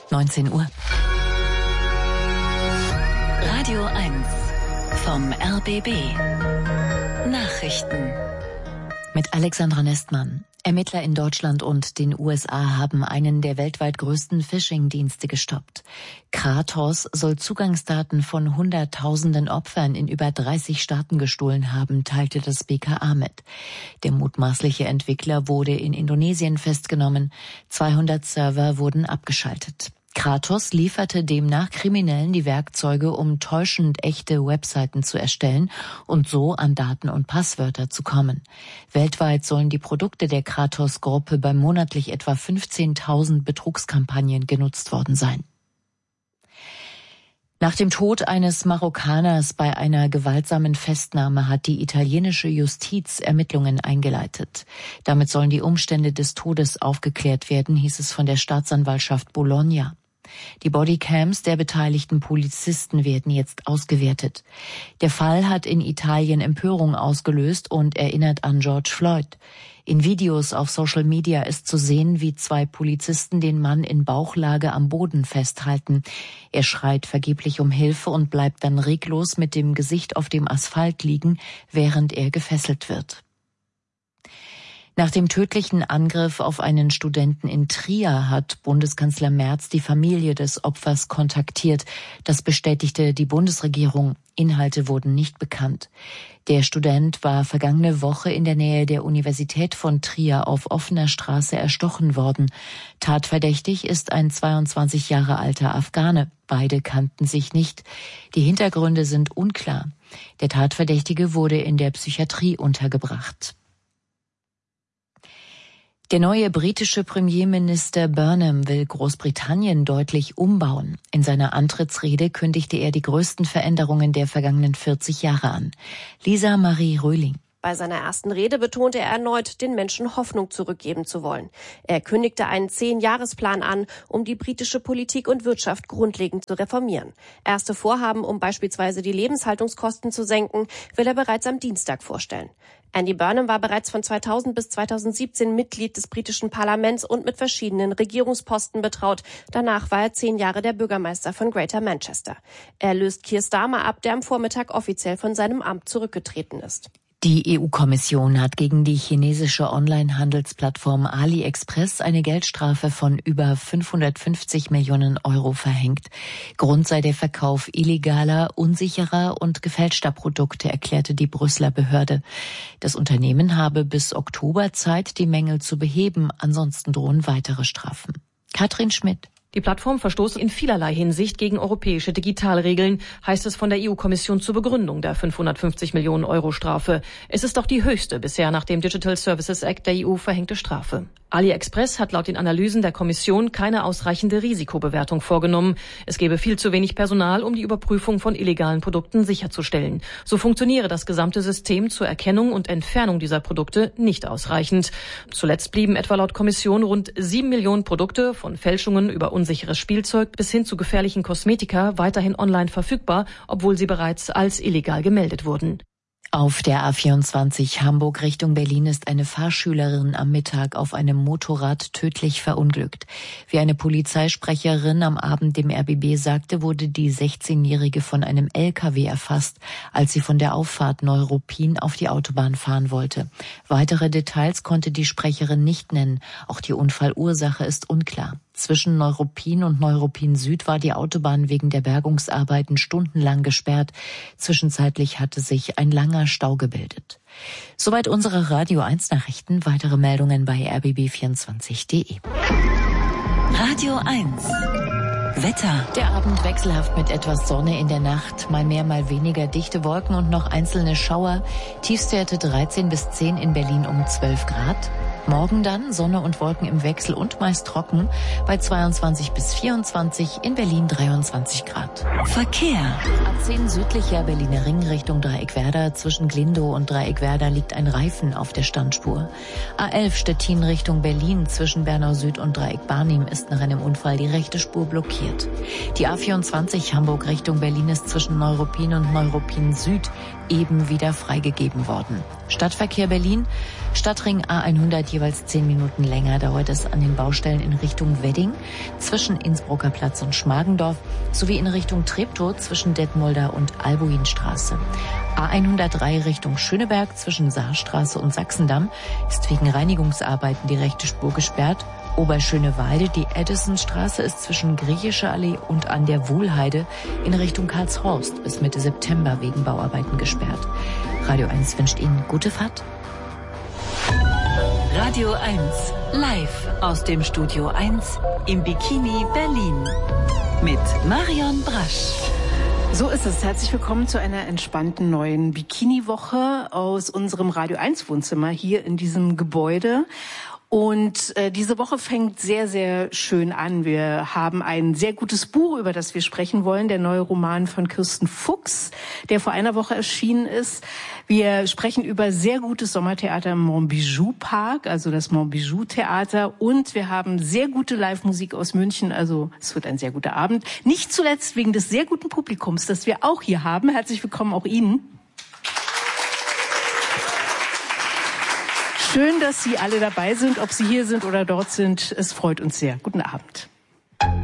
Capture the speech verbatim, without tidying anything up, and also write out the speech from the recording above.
neunzehn Uhr. Radio eins vom R B B. Nachrichten. Mit Alexandra Nestmann. Ermittler in Deutschland und den U S A haben einen der weltweit größten Phishing-Dienste gestoppt. Kratos soll Zugangsdaten von Hunderttausenden Opfern in über dreißig Staaten gestohlen haben, teilte das B K A mit. Der mutmaßliche Entwickler wurde in Indonesien festgenommen. zweihundert Server wurden abgeschaltet. Kratos lieferte demnach Kriminellen die Werkzeuge, um täuschend echte Webseiten zu erstellen und so an Daten und Passwörter zu kommen. Weltweit sollen die Produkte der Kratos-Gruppe bei monatlich etwa fünfzehntausend Betrugskampagnen genutzt worden sein. Nach dem Tod eines Marokkaners bei einer gewaltsamen Festnahme hat die italienische Justiz Ermittlungen eingeleitet. Damit sollen die Umstände des Todes aufgeklärt werden, hieß es von der Staatsanwaltschaft Bologna. Die Bodycams der beteiligten Polizisten werden jetzt ausgewertet. Der Fall hat in Italien Empörung ausgelöst und erinnert an George Floyd. In Videos auf Social Media ist zu sehen, wie zwei Polizisten den Mann in Bauchlage am Boden festhalten. Er schreit vergeblich um Hilfe und bleibt dann reglos mit dem Gesicht auf dem Asphalt liegen, während er gefesselt wird. Nach dem tödlichen Angriff auf einen Studenten in Trier hat Bundeskanzler Merz die Familie des Opfers kontaktiert. Das bestätigte die Bundesregierung. Inhalte wurden nicht bekannt. Der Student war vergangene Woche in der Nähe der Universität von Trier auf offener Straße erstochen worden. Tatverdächtig ist ein zweiundzwanzig Jahre alter Afghane. Beide kannten sich nicht. Die Hintergründe sind unklar. Der Tatverdächtige wurde in der Psychiatrie untergebracht. Der neue britische Premierminister Burnham will Großbritannien deutlich umbauen. In seiner Antrittsrede kündigte er die größten Veränderungen der vergangenen vierzig Jahre an. Lisa Marie Röhling. Bei seiner ersten Rede betonte er erneut, den Menschen Hoffnung zurückgeben zu wollen. Er kündigte einen Zehn-Jahresplan an, um die britische Politik und Wirtschaft grundlegend zu reformieren. Erste Vorhaben, um beispielsweise die Lebenshaltungskosten zu senken, will er bereits am Dienstag vorstellen. Andy Burnham war bereits von zweitausend bis zweitausendsiebzehn Mitglied des britischen Parlaments und mit verschiedenen Regierungsposten betraut. Danach war er zehn Jahre der Bürgermeister von Greater Manchester. Er löst Keir Starmer ab, der am Vormittag offiziell von seinem Amt zurückgetreten ist. Die E U-Kommission hat gegen die chinesische Online-Handelsplattform AliExpress eine Geldstrafe von über fünfhundertfünfzig Millionen Euro verhängt. Grund sei der Verkauf illegaler, unsicherer und gefälschter Produkte, erklärte die Brüsseler Behörde. Das Unternehmen habe bis Oktober Zeit, die Mängel zu beheben, ansonsten drohen weitere Strafen. Katrin Schmidt. Die Plattform verstoße in vielerlei Hinsicht gegen europäische Digitalregeln, heißt es von der E U-Kommission zur Begründung der fünfhundertfünfzig Millionen Euro Strafe. Es ist auch die höchste bisher nach dem Digital Services Act der E U verhängte Strafe. AliExpress hat laut den Analysen der Kommission keine ausreichende Risikobewertung vorgenommen. Es gebe viel zu wenig Personal, um die Überprüfung von illegalen Produkten sicherzustellen. So funktioniere das gesamte System zur Erkennung und Entfernung dieser Produkte nicht ausreichend. Zuletzt blieben etwa laut Kommission rund sieben Millionen Produkte von Fälschungen über unsicheres Spielzeug bis hin zu gefährlichen Kosmetika weiterhin online verfügbar, obwohl sie bereits als illegal gemeldet wurden. Auf der A vierundzwanzig Hamburg Richtung Berlin ist eine Fahrschülerin am Mittag auf einem Motorrad tödlich verunglückt. Wie eine Polizeisprecherin am Abend dem R B B sagte, wurde die sechzehnjährige von einem L K W erfasst, als sie von der Auffahrt Neuruppin auf die Autobahn fahren wollte. Weitere Details konnte die Sprecherin nicht nennen. Auch die Unfallursache ist unklar. Zwischen Neuruppin und Neuruppin Süd war die Autobahn wegen der Bergungsarbeiten stundenlang gesperrt. Zwischenzeitlich hatte sich ein langer Stau gebildet. Soweit unsere Radio eins Nachrichten. Weitere Meldungen bei r b b vierundzwanzig punkt de. Radio eins. Wetter. Der Abend wechselhaft mit etwas Sonne in der Nacht, mal mehr, mal weniger dichte Wolken und noch einzelne Schauer. Tiefstwerte dreizehn bis zehn in Berlin um zwölf Grad. Morgen dann Sonne und Wolken im Wechsel und meist trocken bei zweiundzwanzig bis vierundzwanzig, in Berlin dreiundzwanzig Grad. Verkehr. A zehn südlicher Berliner Ring Richtung Dreieckwerder. Zwischen Glindow und Dreieckwerder liegt ein Reifen auf der Standspur. A elf Stettin Richtung Berlin. Zwischen Bernau Süd und Dreieck-Barnim ist nach einem Unfall die rechte Spur blockiert. Die A vierundzwanzig Hamburg Richtung Berlin ist zwischen Neuruppin und Neuruppin Süd eben wieder freigegeben worden. Stadtverkehr Berlin. Stadtring A hundert jeweils zehn Minuten länger dauert es an den Baustellen in Richtung Wedding zwischen Innsbrucker Platz und Schmargendorf sowie in Richtung Treptow zwischen Detmolder und Albuinstraße. A hundertdrei Richtung Schöneberg zwischen Saarstraße und Sachsendamm ist wegen Reinigungsarbeiten die rechte Spur gesperrt. Oberschönewalde, die Edisonstraße ist zwischen Griechische Allee und an der Wuhlheide in Richtung Karlshorst bis Mitte September wegen Bauarbeiten gesperrt. Radio eins wünscht Ihnen gute Fahrt. Radio eins, live aus dem Studio eins im Bikini Berlin mit Marion Brasch. So ist es. Herzlich willkommen zu einer entspannten neuen Bikini-Woche aus unserem Radio eins Wohnzimmer hier in diesem Gebäude. Und äh, diese Woche fängt sehr, sehr schön an. Wir haben ein sehr gutes Buch, über das wir sprechen wollen, der neue Roman von Kirsten Fuchs, der vor einer Woche erschienen ist. Wir sprechen über sehr gutes Sommertheater im Montbijou Park, also das Montbijou Theater. Und wir haben sehr gute Live-Musik aus München, also es wird ein sehr guter Abend. Nicht zuletzt wegen des sehr guten Publikums, das wir auch hier haben. Herzlich willkommen auch Ihnen. Schön, dass Sie alle dabei sind, ob Sie hier sind oder dort sind. Es freut uns sehr. Guten Abend.